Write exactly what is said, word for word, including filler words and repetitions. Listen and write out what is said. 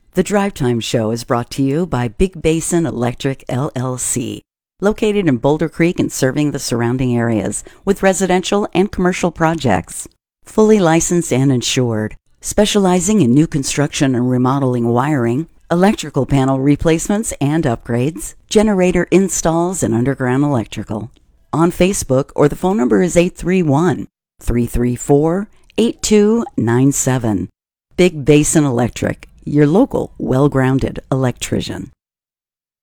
The Drive Time Show is brought to you by Big Basin Electric, L L C, located in Boulder Creek and serving the surrounding areas with residential and commercial projects. Fully licensed and insured, specializing in new construction and remodeling wiring, electrical panel replacements and upgrades, generator installs, and underground electrical. On Facebook, or the phone number is eight three one, three three four, eight two nine seven. Big Basin Electric, your local, well-grounded electrician.